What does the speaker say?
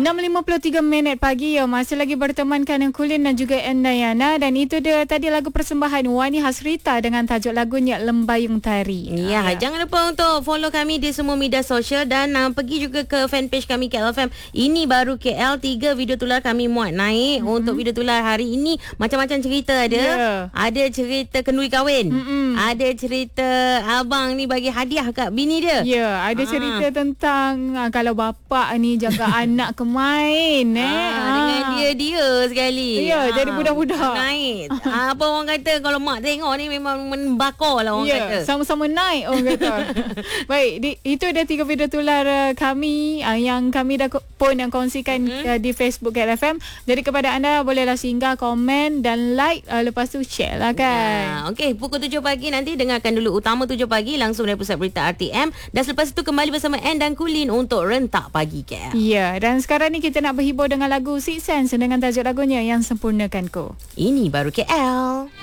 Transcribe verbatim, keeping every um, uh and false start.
enam lima puluh tiga minit pagi ya. Masih lagi bertemankan dengan Kulin dan juga Endayana. Dan itu dia tadi lagu persembahan Wani Hasrita dengan tajuk lagunya Lembayung Tari. Ya, ya, jangan lupa untuk follow kami di semua media sosial dan uh, pergi juga ke fanpage kami K L F M. Ini baru K L, tiga video tular kami muat naik. Mm-hmm. Untuk video tular hari ini macam-macam cerita ada. Yeah. Ada cerita kenduri kahwin. Mm-hmm. Ada cerita abang ni bagi hadiah kat bini dia. Ya, yeah, ada cerita uh. tentang uh, kalau bapa ni jaga anak kemain eh. Uh, uh. Dengan dia-dia sekali. Ya, yeah, uh. jadi budak-budak. Naik. uh, apa orang kata kalau mak tengok ni memang membakar lah orang yeah, kata. Sama-sama naik orang kata. Baik, di, itu ada tiga video tular uh, kami uh, yang kami dah pun yang kongsikan mm-hmm. uh, di Facebook K L F M. Jadi kepada anda bolehlah singgah, komen dan like, uh, lepas tu share lah kan. Ya, okey, pukul tujuh pagi nanti dengarkan dulu Utama tujuh pagi langsung dari Pusat Berita R T M dan selepas itu kembali bersama Ann dan Kulin untuk Rentak Pagi K L. Ya, dan sekarang ni kita nak berhibur dengan lagu Six Sense dengan tajuk lagunya Yang Sempurnakan Ku. Ini baru K L.